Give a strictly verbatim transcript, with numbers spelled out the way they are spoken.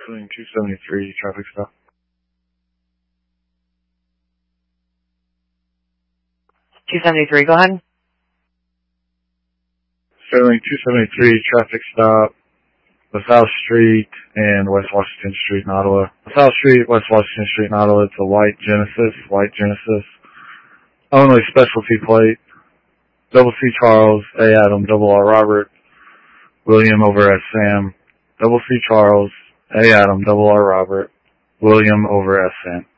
Sterling two seventy-three, traffic stop. two seventy-three, go ahead. Sterling two seventy-three, traffic stop, LaSalle Street and West Washington Street in Ottawa. LaSalle Street, West Washington Street in Ottawa. It's a white Genesis, white Genesis. Only specialty plate. Double C Charles, A Adam, double R Robert, William over S Sam. Double C Charles, A Adam, double R Robert, William over S Sam.